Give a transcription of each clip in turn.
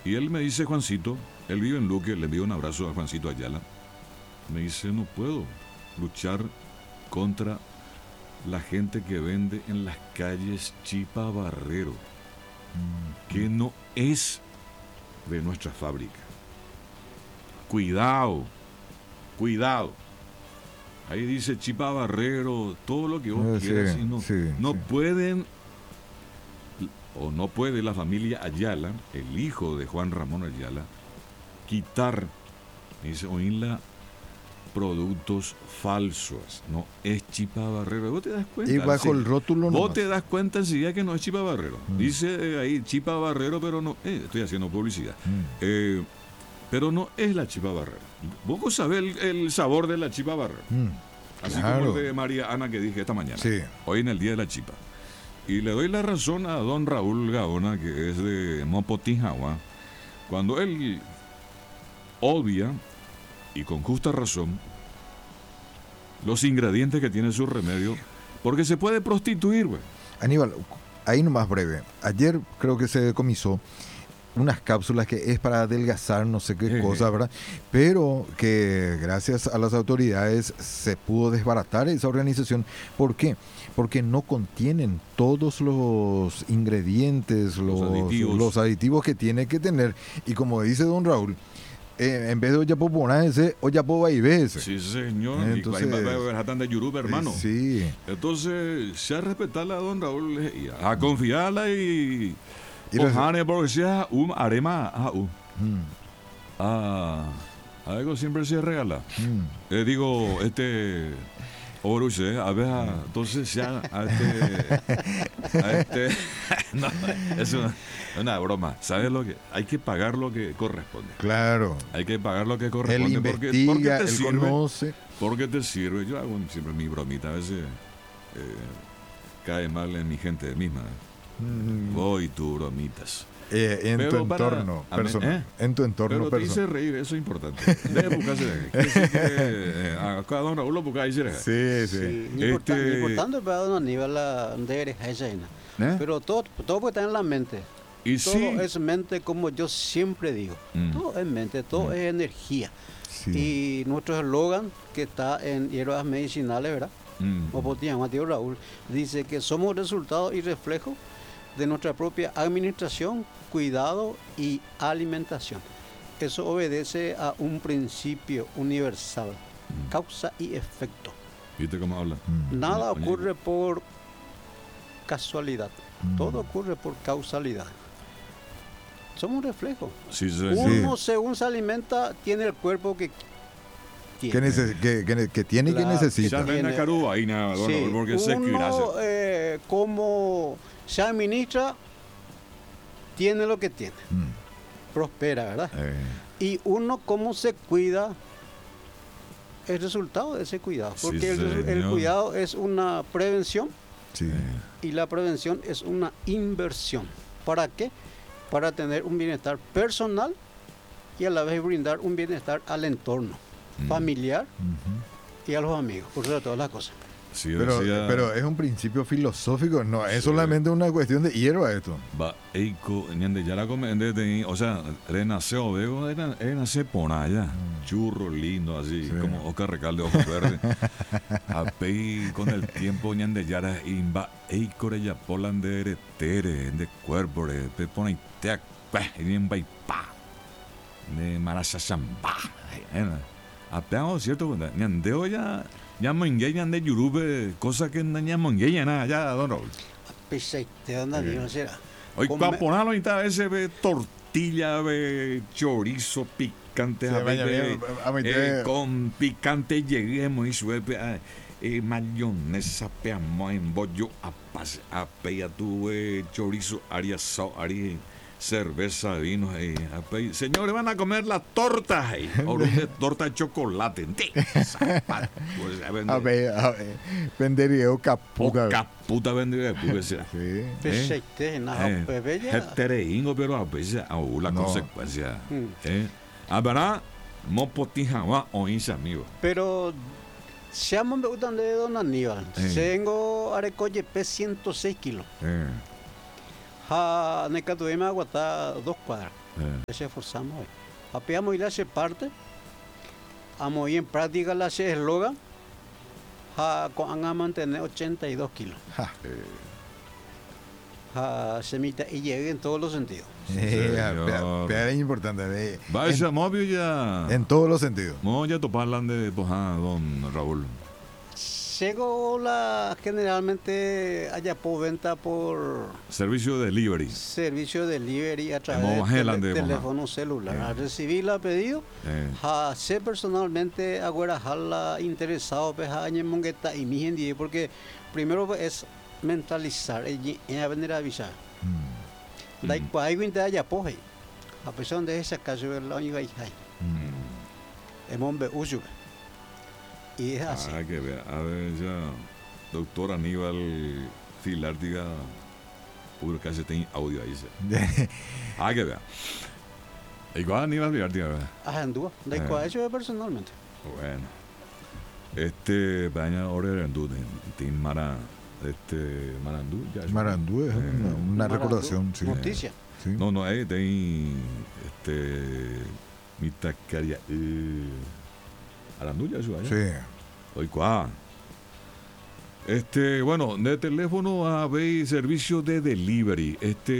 Y él me dice, Juancito, él vive en Luque, le envío un abrazo a Juancito Ayala. Me dice, no puedo luchar contra la gente que vende en las calles chipa barrero, que no es de nuestra fábrica. Cuidado, cuidado. Ahí dice chipa barrero, todo lo que vos quieras. No pueden, o no puede la familia Ayala, el hijo de Juan Ramón Ayala, quitar, dice, oínla, productos falsos. No es chipa barrero. ¿Vos te das cuenta? Y bajo el rótulo no. Vos te das cuenta enseguida que no es chipa barrero. Dice ahí chipa barrero, pero no. Estoy haciendo publicidad. Pero no es la chipa barrero. Vos sabés el sabor de la chipa barrero. Así como el de María Ana que dije esta mañana. Sí. Hoy en el Día de la Chipa. Y le doy la razón a don Raúl Gaona, que es de Mopotijagua, cuando él obvia, y con justa razón, los ingredientes que tiene su remedio, porque se puede prostituir, güey. Aníbal, ahí nomás breve. Ayer creo que se decomisó unas cápsulas que es para adelgazar, no sé qué cosa, ¿verdad? Pero que gracias a las autoridades se pudo desbaratar esa organización. ¿Por qué? Porque no contienen todos los ingredientes, los aditivos que tiene que tener. Y como dice don Raúl, en vez de Ollapopona ese, Ollapoba y ese. Sí, señor. Entonces, y de Yurub, hermano. Sí. Entonces, se a respetarla a don Raúl, a confiarla y Ojane, porque sea arema algo siempre se regala. Digo, Oruche, a ver, entonces ya no, es una broma. ¿Sabes lo que? Hay que pagar lo que corresponde. Claro. Hay que pagar lo que corresponde. Él investiga, porque te él sirve, conoce. Porque te sirve. Yo hago siempre mi bromita. A veces cae mal en mi gente misma. Voy tu bromitas. En tu entorno personal. En tu entorno personal. Pero te hice reír, eso es importante. Debe buscarse. A cada don Raúl lo busca y se Sí. Importante para don Aníbal de Erejaina. Pero todo puede estar en la mente. Y todo es mente, como yo siempre digo. Todo es mente, todo es energía. Sí. Y nuestro eslogan, que está en hierbas medicinales, ¿verdad? Mateo Raúl, dice que somos resultado y reflejo de nuestra propia administración, cuidado y alimentación. Eso obedece a un principio universal, causa y efecto. ¿Viste cómo habla? Nada ocurre por casualidad, todo ocurre por causalidad. Somos un reflejo. Uno, según se alimenta, tiene el cuerpo que tiene. Que tiene y que necesita. Uno, como se administra, tiene lo que tiene. Prospera, ¿verdad? Y uno, como se cuida, es resultado de ese cuidado. Porque el cuidado es una prevención. Sí. Y la prevención es una inversión. ¿Para qué? Para tener un bienestar personal y a la vez brindar un bienestar al entorno familiar y a los amigos, por sobre todas las cosas. Sí, pero es un principio filosófico, no es solamente una cuestión de hierba esto. O sea, renace Ovego, renace Ponaya, churro lindo así, como Oscar Recalde, ojos verdes. Apei con el tiempo ñande yara imba eikore ya polan de eretere, de cuerpo, de pepona y teac, imba y pa, de marachachamba. Apeamos, ¿cierto? Ñandeo ya mongué de Yurube, cosa que no mongué nada, ya, don Raúl. Pese de dónde no será. Hoy para ponerlo en ese ve tortilla, ve chorizo picante, con picante lleguemos y suelpe mayonesa, peamos en bollo, a peya tu chorizo, aria sao, ari cerveza, vino, señores, van a comer las tortas ahí, torta de chocolate. A ver, vendería o caputa. Caputa vendería, pues. Pero a veces la consecuencia. Habrá Mopotijagua o ese amigo. Pero se llaman me gustan de don Aníbal. Tengo arecoye P 106 kilos. Necatuema aguanta 2 cuadras. Se esforzamos. Apeamos ir a hacer parte. Vamos a ir en práctica la eslogan. Van a mantener 82 kilos. Semita y llegue en todos los sentidos. Es importante. Vaya, móvil ya. En todos los sentidos. No, ya toparlan de don Raúl. Llego generalmente allá por venta por servicio de delivery. Servicio de delivery a través de teléfono celular. Al recibir el pedido, sé personalmente ahora jala interesado pues a mongueta y mi gente porque primero es mentalizar en a venir a avisar. Da igual que allá poje. A pesar de esa caso la única hija. Emombe uso. Y es así. Que ver, a ver ya, doctor Aníbal Filártiga, puro que tem audio ahí. Que ver. Igual Aníbal Filártiga, ¿verdad? Andúa, de cual eso personalmente. Bueno. Baña ahora andú, tin Marandú, ya. Marandú es una recordación, sí. Noticia. Sí. No, tem Mitacaria. Arandú ya su allá. Sí. Hoy cuá. Bueno, de teléfono a ver servicio de delivery.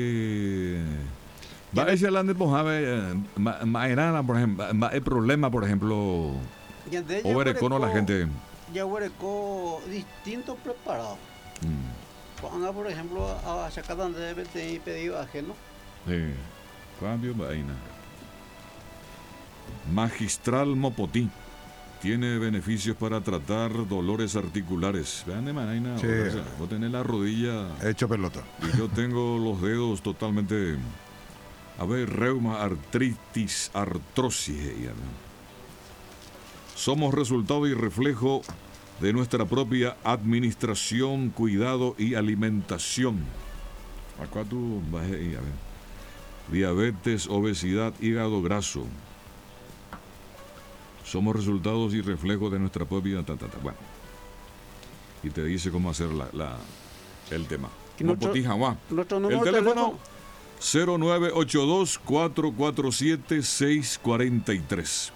Va a ese lande pues a ver por ejemplo, el problema, por ejemplo, o ver con la gente. Ya hueco distintos preparados. Cuando por ejemplo a sacar de pedido ajeno. Sí. Cambio vaina. Magistral Mopotí. Tiene beneficios para tratar dolores articulares. Vean de manera, sí. Vos tenés la rodilla hecho pelota. Y yo tengo los dedos totalmente. A ver, reuma, artritis, artrosis. Somos resultado y reflejo de nuestra propia administración, cuidado y alimentación. Acá tú vas a ver. Diabetes, obesidad, hígado graso. Somos resultados y reflejos de nuestra propia... Bueno, y te dice cómo hacer el tema. El teléfono 0982-447-643.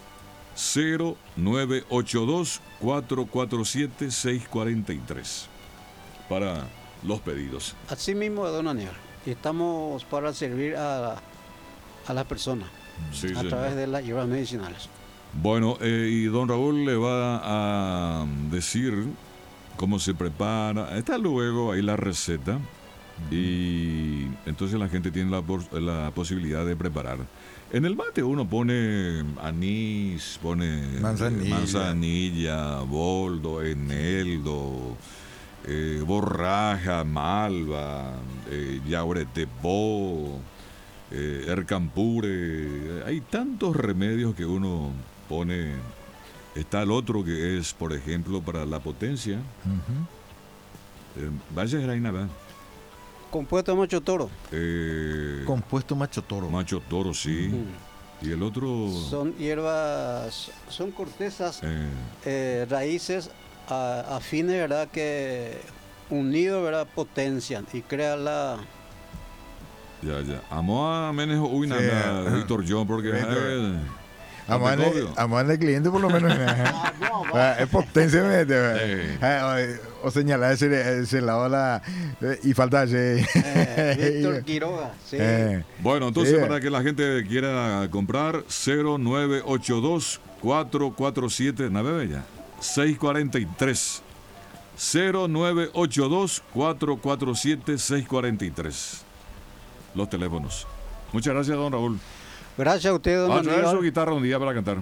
0982-447-643. Para los pedidos. Así mismo, don Aníbal. Estamos para servir a las personas a través de las hierbas medicinales. Bueno, y don Raúl le va a decir cómo se prepara. Está luego ahí la receta. Y entonces la gente tiene la posibilidad de preparar. En el mate uno pone anís, pone manzanilla, boldo, eneldo, borraja, malva, yaguaretepó, ercampure. Hay tantos remedios que uno pone. Está el otro que es, por ejemplo, para la potencia. Vaya Graina, compuesto macho toro. Compuesto macho toro. Macho toro, sí. Y el otro. Son hierbas, son cortezas, raíces afines, ¿verdad? Que unidos, ¿verdad? Potencian y crean la. Ya. Amo a Menejo Víctor John, porque. Amar al cliente por lo menos. Es potencia. O señalar ese lado y falta Víctor Quiroga. Sí. Bueno, entonces para que la gente quiera comprar 0982-447 Navebella 643 0982-447-643 los teléfonos. Muchas gracias, don Raúl. Gracias a usted, don Aníbal. A traer su guitarra un día para cantar.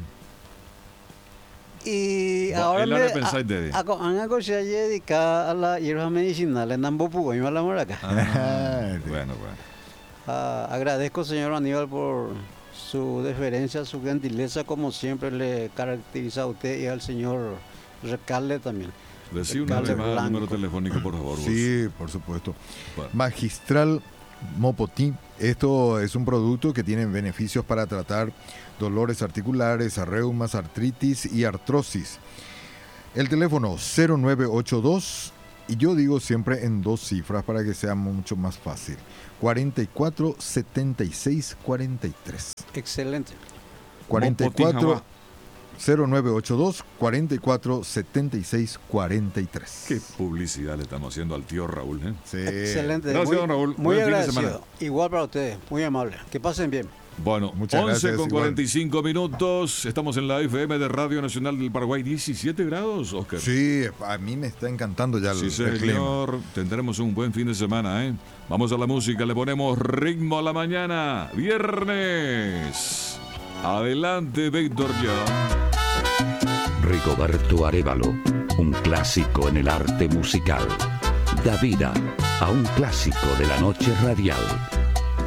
Y ahora me se dedica a la hierba medicinal en Nambopu, y me hablamos acá. Bueno. Agradezco, señor Aníbal, por su deferencia, su gentileza, como siempre le caracteriza a usted y al señor Recalde también. Decía una vez más el número telefónico, por favor. Sí, por supuesto. Bueno. Magistral Mopotí. Esto es un producto que tiene beneficios para tratar dolores articulares, reumas, artritis y artrosis. El teléfono Y yo digo siempre en 2 cifras para que sea mucho más fácil. 44 76 43. Excelente. 44 0982 44 76 43. Qué publicidad le estamos haciendo al tío Raúl, ¿eh? Sí. Excelente. Gracias, don Raúl. Muy Buen fin de agradecido. semana. Igual para ustedes. Muy amable. Que pasen bien. Bueno, Muchas 11 gracias, con igual. 45 minutos. Estamos en la FM de Radio Nacional del Paraguay. 17 grados, Oscar. Sí, a mí me está encantando ya Sí, el clima. señor. Tendremos un buen fin de semana, ¿eh? Vamos a la música. Le ponemos ritmo a la mañana. Viernes. Adelante, Víctor ya. Rigoberto Arévalo, un clásico en el arte musical. Da vida a un clásico de la noche radial.